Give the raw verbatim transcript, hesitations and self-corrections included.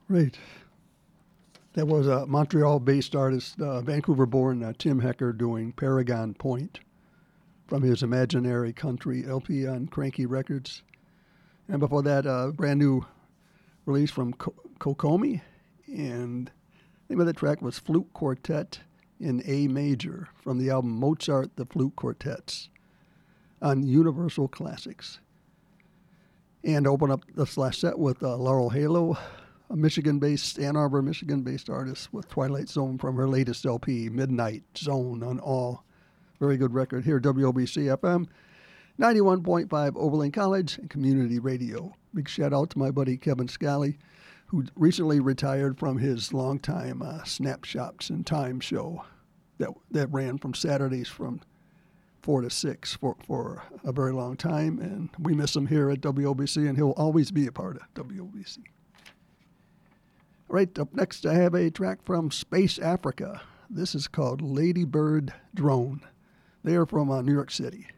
Right. That was a Montreal-based artist, uh, Vancouver-born uh, Tim Hecker doing Paragon Point from his Imaginary Country L P on Cranky Records. And before that, a uh, brand new release from Co- Kokomi, and the name of the track was Flute Quartet in A Major from the album Mozart, the Flute Quartets on Universal Classics. And open up this last set with uh, Laurel Halo, a Michigan-based, Ann Arbor, Michigan-based artist with Twilight Zone from her latest L P, Midnight Zone on All. Very good record here, W O B C F M, ninety-one point five Oberlin College and Community Radio. Big shout out to my buddy Kevin Scally, who recently retired from his longtime uh, Snapshots in Time show that that ran from Saturdays from four to six for, for a very long time. And we miss him here at W O B C, and he'll always be a part of W O B C. All right, up next I have a track from Space Africa. This is called Ladybird Drone. They are from uh, New York City.